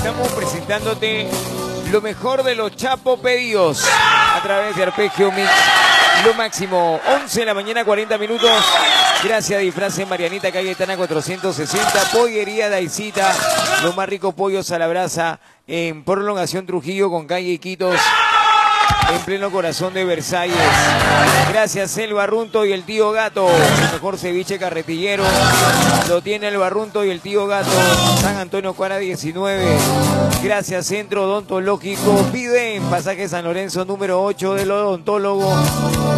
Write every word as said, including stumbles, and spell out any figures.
Estamos presentándote lo mejor de los Chapo pedidos a través de Arpegio Mix. Lo máximo, once de la mañana, cuarenta minutos. Gracias a Disfraces Marianita, Cayetana cuatrocientos sesenta. Pollería Daisita, los más ricos pollos a la brasa en Prolongación Trujillo con calle Iquitos, en pleno corazón de Versalles. Gracias El Barrunto y el Tío Gato, el mejor ceviche carretillero lo tiene El Barrunto y el Tío Gato, San Antonio Cuara diecinueve. Gracias Centro Odontológico, pide en Pasaje San Lorenzo número ocho del odontólogo